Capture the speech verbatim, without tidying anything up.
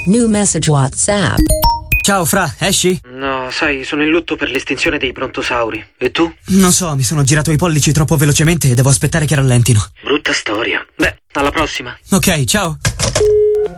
New message WhatsApp. Ciao Fra, esci? No, sai, sono in lutto per l'estinzione dei brontosauri. E tu? Non so, mi sono girato i pollici troppo velocemente e devo aspettare che rallentino. Brutta storia. Beh, alla prossima. Ok, ciao.